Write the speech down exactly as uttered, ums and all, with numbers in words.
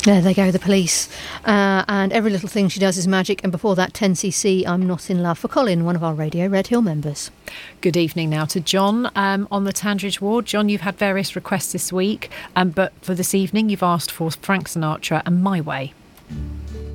There they go, the Police. Uh, and Every Little Thing She Does Is Magic. And before that, ten C C, I'm Not in Love, for Colin, one of our Radio Red Hill members. Good evening now to John um, on the Tandridge ward. John, you've had various requests this week, um, but for this evening you've asked for Frank Sinatra and My Way.